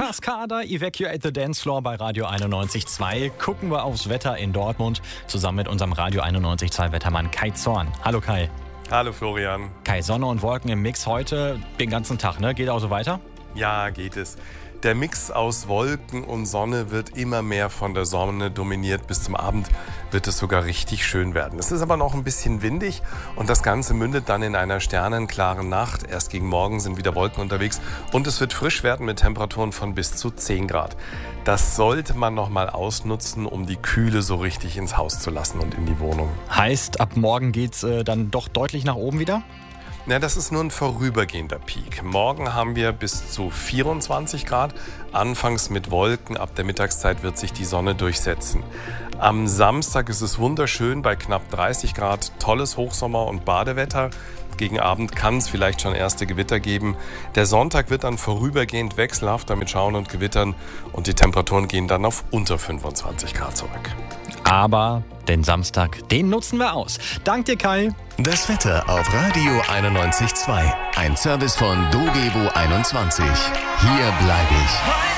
Cascada, Evacuate the Dance Floor bei Radio 91.2. Gucken wir aufs Wetter in Dortmund zusammen mit unserem Radio 91.2 Wettermann Kai Zorn. Hallo Kai. Hallo Florian. Kai, Sonne und Wolken im Mix heute den ganzen Tag, ne? Geht auch so weiter? Ja, geht es. Der Mix aus Wolken und Sonne wird immer mehr von der Sonne dominiert. Bis zum Abend wird es sogar richtig schön werden. Es ist aber noch ein bisschen windig und das Ganze mündet dann in einer sternenklaren Nacht. Erst gegen Morgen sind wieder Wolken unterwegs und es wird frisch werden mit Temperaturen von bis zu 10 Grad. Das sollte man noch mal ausnutzen, um die Kühle so richtig ins Haus zu lassen und in die Wohnung. Heißt, ab morgen geht's dann doch deutlich nach oben wieder? Ja, das ist nur ein vorübergehender Peak. Morgen haben wir bis zu 24 Grad. Anfangs mit Wolken, ab der Mittagszeit wird sich die Sonne durchsetzen. Am Samstag ist es wunderschön bei knapp 30 Grad, tolles Hochsommer- und Badewetter. Gegen Abend kann es vielleicht schon erste Gewitter geben. Der Sonntag wird dann vorübergehend wechselhafter mit Schauen und Gewittern und die Temperaturen gehen dann auf unter 25 Grad zurück. Aber den Samstag, den nutzen wir aus. Dank dir, Kai. Das Wetter auf Radio 91.2. Ein Service von doGeWo 21. Hier bleibe ich.